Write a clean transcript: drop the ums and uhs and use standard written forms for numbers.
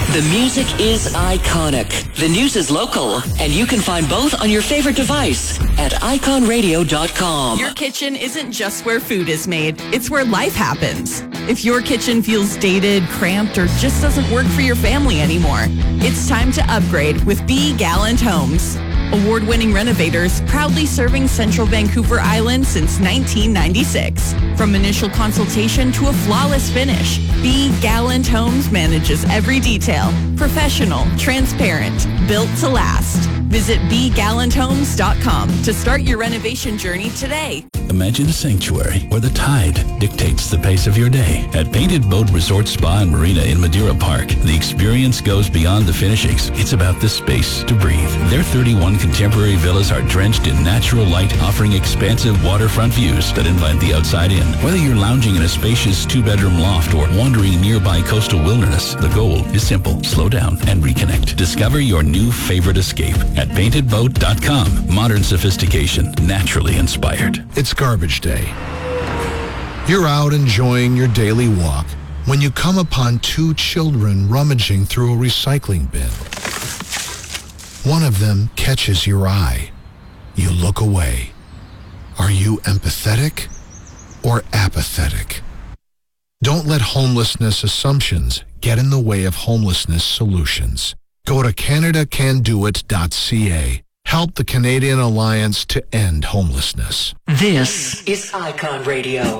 The music is iconic. The news is local. And you can find both on your favorite device at iconradio.com. Your kitchen isn't just where food is made. It's where life happens. If your kitchen feels dated, cramped, or just doesn't work for your family anymore, it's time to upgrade with B. Gallant Homes. Award-winning renovators proudly serving Central Vancouver Island since 1996. From initial consultation to a flawless finish, B. Gallant Homes manages every detail. Professional, transparent, built to last. Visit bgallanthomes.com to start your renovation journey today. Imagine a sanctuary where the tide dictates the pace of your day. At Painted Boat Resort Spa and Marina in Madeira Park, the experience goes beyond the finishings. It's about the space to breathe. Their 31 contemporary villas are drenched in natural light, offering expansive waterfront views that invite the outside in. Whether you're lounging in a spacious two-bedroom loft or wandering nearby coastal wilderness, the goal is simple. Slow down and reconnect. Discover your new favorite escape at paintedboat.com. Modern sophistication, naturally inspired. It's garbage day. You're out enjoying your daily walk when you come upon two children rummaging through a recycling bin. One of them catches your eye. You look away. Are you empathetic or apathetic? Don't let homelessness assumptions get in the way of homelessness solutions. Go to CanadaCanDoIt.ca. Help the Canadian Alliance to end homelessness. This is Icon Radio.